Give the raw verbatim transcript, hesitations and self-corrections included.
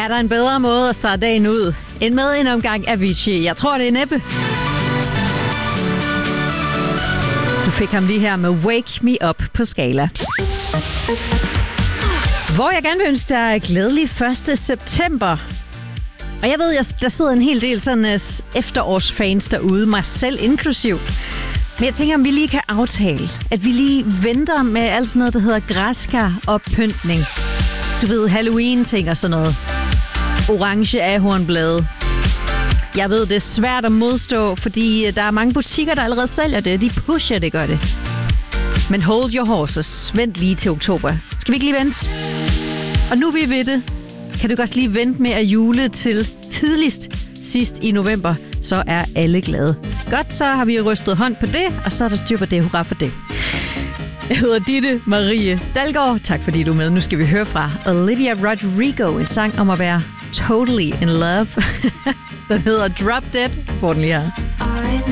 Er der en bedre måde at starte dagen ud end med en omgang Avicii? Jeg tror, det er næppe. Du fik ham lige her med Wake Me Up på Skala. Hvor jeg gerne vil ønske dig glædelig første september. Og jeg ved, at der sidder en hel del sådan uh, efterårsfans derude, mig selv inklusiv. Men jeg tænker, om vi lige kan aftale, at vi lige venter med alt sådan noget, der hedder græskar og pyntning. Du ved, Halloween-ting og sådan noget. Orange ahornblade. Jeg ved, det er svært at modstå, fordi der er mange butikker, der allerede sælger det. De pusher det, gør det. Men hold your horses. Vent lige til oktober. Skal vi ikke lige vente? Og nu er vi ved det. Kan du også lige vente med at jule til tidligst sidst i november, så er alle glade. Godt, så har vi rystet hånd på det, og så er der styr på det. Hurra for det. Jeg hedder Ditte Marie Dalgaard. Tak fordi du er med. Nu skal vi høre fra Olivia Rodrigo, en sang om at være totally in love. Den hedder Drop Dead. Får den lige her.